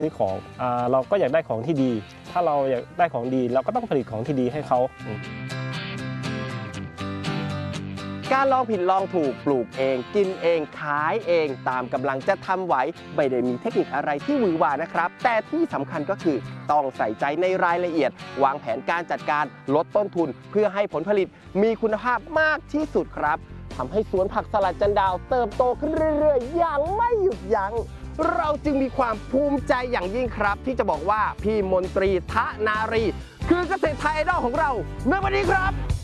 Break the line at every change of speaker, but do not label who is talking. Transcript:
ซื้อของเราก็อยากได้ของที่ดีถ้าเราอยากได้ของดีเราก็ต้องผลิตของที่ดีให้เขา
การลองผิดลองถูกปลูกเองกินเองขายเองตามกำลังจะทำไหวไม่ได้มีเทคนิคอะไรที่หวือหวานะครับแต่ที่สำคัญก็คือต้องใส่ใจในรายละเอียดวางแผนการจัดการลดต้นทุนเพื่อให้ผลผลิตมีคุณภาพมากที่สุดครับทำให้สวนผักสลัดจันดาวเติบโตขึ้นเรื่อยๆอย่างไม่หยุดยั้งเราจึงมีความภูมิใจอย่างยิ่งครับที่จะบอกว่าพี่มนตรีทะนารีคือเกษตรไทยไอดอลของเราในวันนี้ครับ